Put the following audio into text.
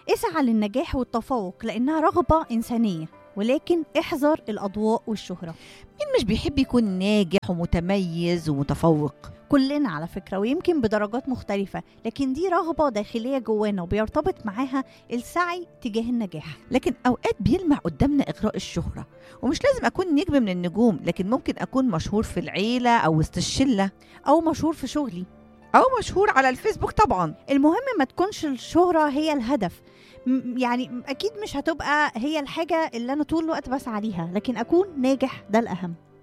اسعى للنجاح والتفوق لأنها رغبة إنسانية، ولكن احذر الأضواء والشهرة. مين مش بيحب يكون ناجح ومتميز ومتفوق؟ كلنا على فكرة، ويمكن بدرجات مختلفة، لكن دي رغبة داخلية جوانا وبيرتبط معاها السعي تجاه النجاح. لكن أوقات بيلمع قدامنا إغراء الشهرة، ومش لازم أكون نجم من النجوم، لكن ممكن أكون مشهور في العيلة أو وسط الشلة، أو مشهور في شغلي، أو مشهور على الفيسبوك طبعا. المهم ما تكونش الشهرة هي الهدف. يعني أكيد مش هتبقى هي الحاجة اللي أنا طول الوقت بسعى ليها، لكن أكون ناجح ده الأهم.